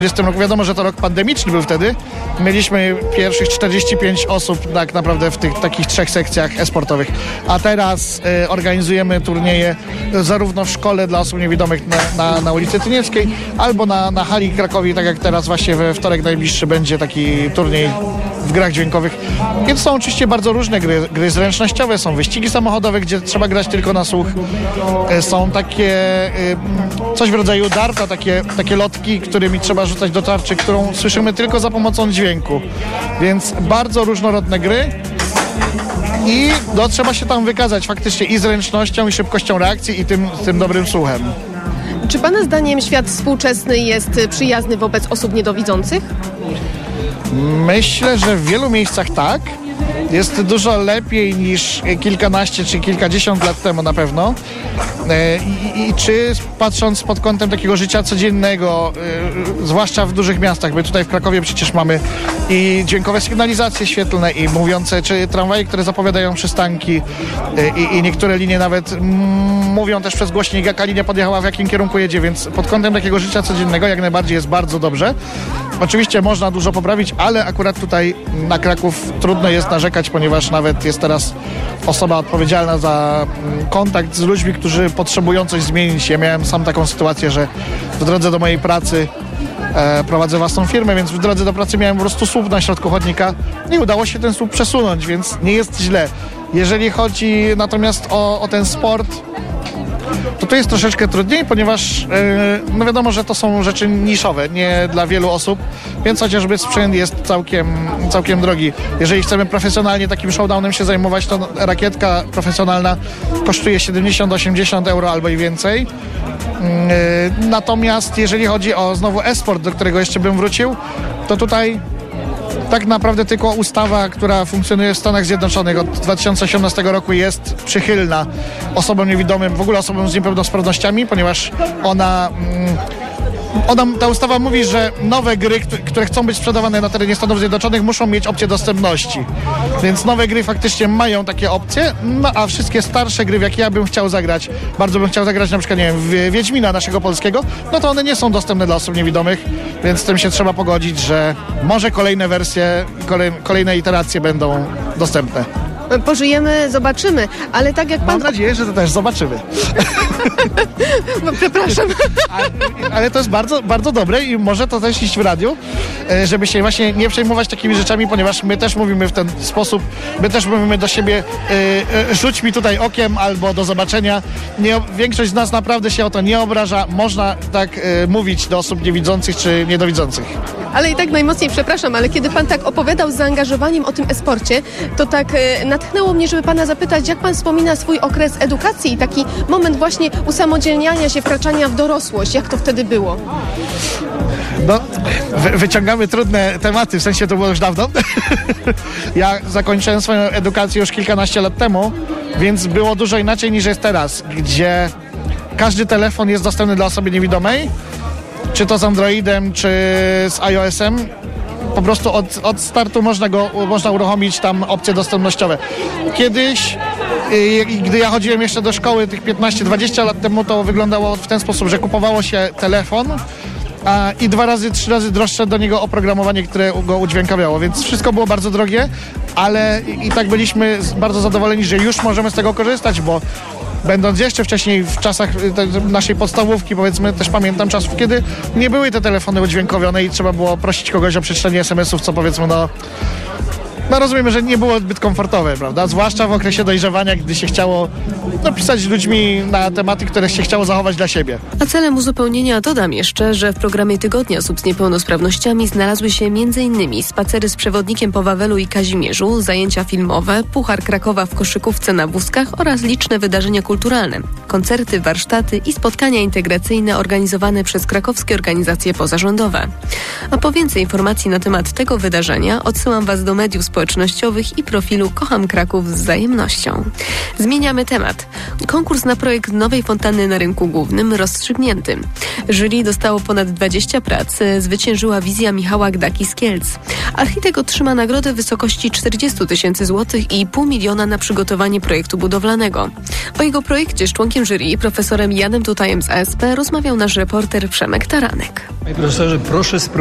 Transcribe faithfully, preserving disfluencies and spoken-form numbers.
W tym roku wiadomo, że to rok pandemiczny był wtedy. Mieliśmy pierwszych czterdzieści pięć osób tak naprawdę w tych takich trzech sekcjach e-sportowych. A teraz y, organizujemy turnieje zarówno w szkole dla osób niewidomych na, na, na ulicy Tynieckiej, albo na, na hali Krakowi, tak jak teraz właśnie we wtorek najbliższy będzie taki turniej w grach dźwiękowych. Więc są oczywiście bardzo różne gry, gry zręcznościowe, są wyścigi samochodowe, gdzie trzeba grać tylko na słuch. Y, są takie y, coś w rodzaju darta, takie, takie lotki, którymi trzeba rzucać do tarczy, którą słyszymy tylko za pomocą dźwięku. Więc bardzo różnorodne gry i no, trzeba się tam wykazać faktycznie i zręcznością, i szybkością reakcji, i tym, tym dobrym słuchem. Czy Pana zdaniem świat współczesny jest przyjazny wobec osób niedowidzących? Myślę, że w wielu miejscach tak. Jest dużo lepiej niż kilkanaście czy kilkadziesiąt lat temu na pewno. I, i czy patrząc pod kątem takiego życia codziennego, y, zwłaszcza w dużych miastach, my tutaj w Krakowie przecież mamy i dźwiękowe sygnalizacje świetlne, i mówiące, czy tramwaje, które zapowiadają przystanki, y, i, i niektóre linie nawet mm, mówią też przez głośnik, jaka linia podjechała, w jakim kierunku jedzie, więc pod kątem takiego życia codziennego jak najbardziej jest bardzo dobrze. Oczywiście można dużo poprawić, ale akurat tutaj na Kraków trudno jest narzekać, ponieważ nawet jest teraz osoba odpowiedzialna za kontakt z ludźmi, którzy potrzebują coś zmienić. Ja miałem sam taką sytuację, że w drodze do mojej pracy e, prowadzę własną firmę, więc w drodze do pracy miałem po prostu słup na środku chodnika i udało się ten słup przesunąć, więc nie jest źle. Jeżeli chodzi natomiast o, o ten sport, to tu jest troszeczkę trudniej, ponieważ yy, no wiadomo, że to są rzeczy niszowe, nie dla wielu osób, więc chociażby sprzęt jest całkiem, całkiem drogi. Jeżeli chcemy profesjonalnie takim showdownem się zajmować, to rakietka profesjonalna kosztuje siedemdziesiąt do osiemdziesięciu euro albo i więcej. Yy, natomiast jeżeli chodzi o znowu e-sport, do którego jeszcze bym wrócił, to tutaj tak naprawdę tylko ustawa, która funkcjonuje w Stanach Zjednoczonych od dwa tysiące osiemnastego roku jest przychylna osobom niewidomym, w ogóle osobom z niepełnosprawnościami, ponieważ ona, ona, ta ustawa mówi, że nowe gry, które chcą być sprzedawane na terenie Stanów Zjednoczonych, muszą mieć opcję dostępności. Więc nowe gry faktycznie mają takie opcje, no a wszystkie starsze gry, w jakie ja bym chciał zagrać, bardzo bym chciał zagrać na przykład, nie wiem, w Wiedźmina naszego polskiego, no to one nie są dostępne dla osób niewidomych, więc z tym się trzeba pogodzić, że może kolejne wersje, kolej, kolejne iteracje będą dostępne. Pożyjemy, zobaczymy, ale tak jak pan... Mam nadzieję, że to też zobaczymy. No, przepraszam. Ale, ale to jest bardzo, bardzo dobre i może to też iść w radiu, żeby się właśnie nie przejmować takimi rzeczami, ponieważ my też mówimy w ten sposób, my też mówimy do siebie y, y, rzuć mi tutaj okiem albo do zobaczenia. Nie, większość z nas naprawdę się o to nie obraża. Można tak y, mówić do osób niewidzących czy niedowidzących. Ale i tak najmocniej przepraszam, ale kiedy pan tak opowiadał z zaangażowaniem o tym e-sporcie, to tak y, natchnęło mnie, żeby pana zapytać, jak pan wspomina swój okres edukacji i taki moment właśnie usamodzielniania się, wkraczania w dorosłość. Jak to wtedy było? No, wy, wyciągamy trudne tematy, w sensie to było już dawno. Ja zakończyłem swoją edukację już kilkanaście lat temu, więc było dużo inaczej niż jest teraz, gdzie każdy telefon jest dostępny dla osoby niewidomej, czy to z Androidem, czy z iOS-em. Po prostu od, od startu można go można uruchomić tam opcje dostępnościowe. Kiedyś, yy, gdy ja chodziłem jeszcze do szkoły tych piętnaście dwadzieścia lat temu, to wyglądało w ten sposób, że kupowało się telefon a, i dwa razy, trzy razy droższe do niego oprogramowanie, które go udźwiękawiało, więc wszystko było bardzo drogie, ale i, i tak byliśmy bardzo zadowoleni, że już możemy z tego korzystać, bo będąc jeszcze wcześniej w czasach naszej podstawówki, powiedzmy, też pamiętam czasów, kiedy nie były te telefony udźwiękowione i trzeba było prosić kogoś o przeczytanie es em esów, co powiedzmy, no, no rozumiemy, że nie było zbyt komfortowe, prawda? Zwłaszcza w okresie dojrzewania, gdy się chciało no, pisać z ludźmi na tematy, które się chciało zachować dla siebie. A celem uzupełnienia dodam jeszcze, że w programie Tygodnia Osób z Niepełnosprawnościami znalazły się między innymi spacery z przewodnikiem po Wawelu i Kazimierzu, zajęcia filmowe, Puchar Krakowa w koszykówce na wózkach oraz liczne wydarzenia kulturalne, koncerty, warsztaty i spotkania integracyjne organizowane przez krakowskie organizacje pozarządowe. A po więcej informacji na temat tego wydarzenia odsyłam Was do mediów społecznościowych i profilu Kocham Kraków z wzajemnością. Zmieniamy temat. Konkurs na projekt nowej fontanny na rynku głównym rozstrzygnięty. Jury dostało ponad dwadzieścia prac. Zwyciężyła wizja Michała Gdaki z Kielc. Architekt otrzyma nagrodę w wysokości czterdzieści tysięcy złotych i pół miliona na przygotowanie projektu budowlanego. O jego projekcie z członkiem jury, profesorem Janem Tutajem z A S P, rozmawiał nasz reporter Przemek Taranek. Panie profesorze, proszę spróbować